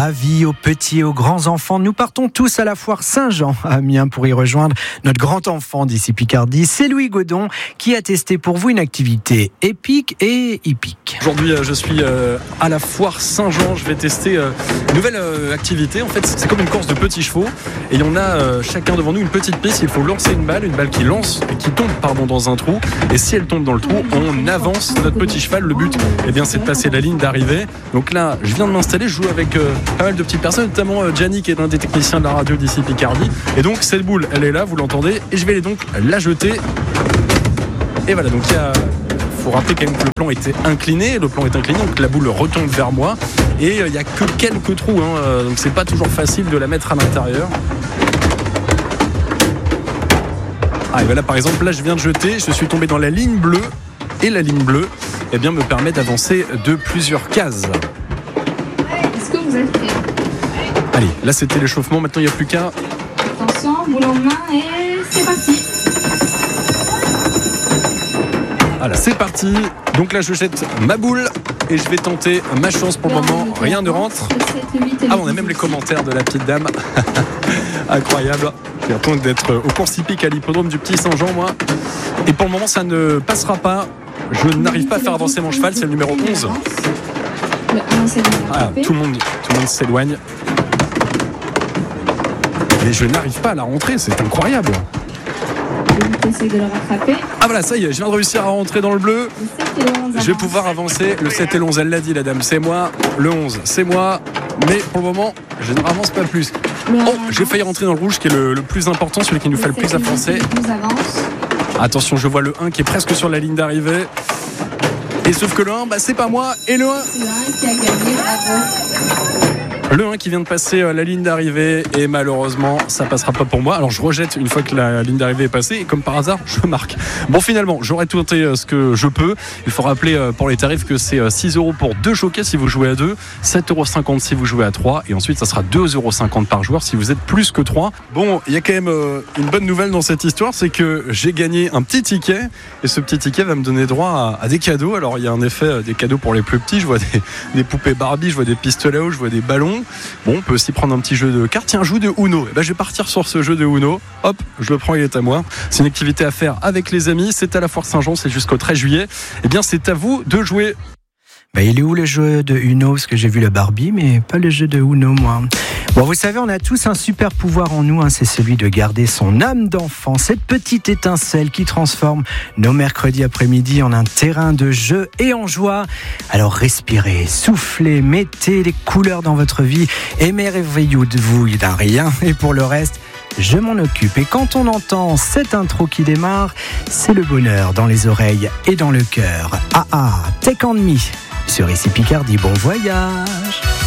Avis aux petits et aux grands enfants, nous partons tous à la foire Saint-Jean à Amiens pour y rejoindre notre grand enfant d'ici Picardie. C'est Louis Godon qui a testé pour vous une activité épique et hippique. Aujourd'hui, je suis à la foire Saint-Jean. Je vais tester une nouvelle activité. En fait, c'est comme une course de petits chevaux. Et on a chacun devant nous une petite piste. Il faut lancer une balle qui lance et qui tombe dans un trou. Et si elle tombe dans le trou, on avance notre petit cheval. Le but, c'est de passer la ligne d'arrivée. Donc là, je viens de m'installer. Je joue avec pas mal de petites personnes, notamment Gianni qui est l'un des techniciens de la radio d'ici Picardie. Et donc cette boule, elle est là, vous l'entendez. Et je vais donc la jeter. Et voilà, donc il faut rappeler quand même que le plan était incliné. Le plan est incliné, donc la boule retombe vers moi. Et il n'y a que quelques trous, donc c'est pas toujours facile de la mettre à l'intérieur. Et voilà, par exemple, là je viens de jeter, je suis tombé dans la ligne bleue. Et la ligne bleue me permet d'avancer de plusieurs cases. Est-ce que vous êtes prêts ? Allez, là c'était l'échauffement, maintenant il n'y a plus qu'à... Attention, boule en main et c'est parti. Voilà, c'est parti. Donc là je jette ma boule et je vais tenter ma chance pour le moment. Rien ne rentre. On a même les commentaires de la petite dame. Incroyable. J'ai l'impression d'être aux courses hippiques à l'hippodrome du Petit Saint-Jean, moi. Et pour le moment ça ne passera pas. Je n'arrive pas à faire avancer mon cheval, c'est le numéro 11. Tout le monde s'éloigne. Mais je n'arrive pas à la rentrer, c'est incroyable. Essayez de le rattraper. Voilà, ça y est, je viens de réussir à rentrer dans le bleu. Je vais pouvoir avancer. Le 7 et le 11, elle l'a dit, la dame, c'est moi. Le 11, c'est moi. Mais pour le moment, je ne avance pas plus. J'ai failli rentrer dans le rouge, qui est le plus important, celui qui nous fait le plus avancer. Attention, je vois le 1 qui est presque sur la ligne d'arrivée. Et sauf que le 1, c'est pas moi. Et le 1, c'est le 1 qui a gagné, bravo. Le 1 qui vient de passer la ligne d'arrivée. Et malheureusement, ça passera pas pour moi. Alors je rejette une fois que la ligne d'arrivée est passée. Et comme par hasard, je marque. Bon, finalement, j'aurais tenté ce que je peux. Il faut rappeler pour les tarifs que c'est 6 € pour 2 jockeys si vous jouez à 2, 7,50 € si vous jouez à 3. Et ensuite, ça sera 2,50 € par joueur si vous êtes plus que 3. Bon, il y a quand même une bonne nouvelle dans cette histoire. C'est que j'ai gagné un petit ticket. Et ce petit ticket va me donner droit à des cadeaux. Alors il y a en effet des cadeaux pour les plus petits. Je vois des poupées Barbie, je vois des pistolets à eau, je vois des ballons. Bon, on peut aussi prendre un petit jeu de cartes. Tiens, un jeu de Uno. Je vais partir sur ce jeu de Uno. Hop, je le prends, il est à moi. C'est une activité à faire avec les amis. C'est à la foire Saint-Jean, c'est jusqu'au 13 juillet. C'est à vous de jouer. Il est où le jeu de Uno ? Parce que j'ai vu le Barbie, mais pas le jeu de Uno, moi. Bon, vous savez, on a tous un super pouvoir en nous, c'est celui de garder son âme d'enfant, cette petite étincelle qui transforme nos mercredis après-midi en un terrain de jeu et en joie. Alors respirez, soufflez, mettez les couleurs dans votre vie, émerveillez-vous d'un rien, et pour le reste, je m'en occupe. Et quand on entend cette intro qui démarre, c'est le bonheur dans les oreilles et dans le cœur. Take On Me sur ici Picardie, bon voyage.